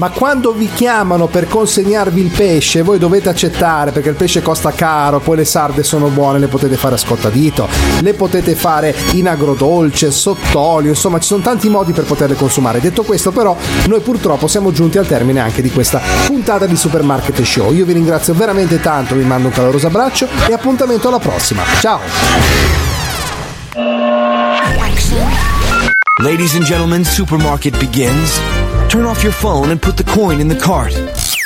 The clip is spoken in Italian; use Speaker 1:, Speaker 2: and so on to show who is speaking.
Speaker 1: ma quando vi chiamano per consegnarvi il pesce voi dovete accettare, perché il pesce costa caro, poi le sarde sono buone, le potete fare a scottadito, le potete fare in agrodolce, sott'olio, insomma ci sono tanti modi per poterle consumare. Detto questo, però, noi purtroppo siamo giunti al termine anche di questa puntata di Supermarket Show. Io vi ringrazio veramente tanto, vi mando un caloroso abbraccio e appuntamento alla prossima. Ciao!
Speaker 2: Ladies and gentlemen, Supermarket begins. Turn off your phone and put the coin in the cart.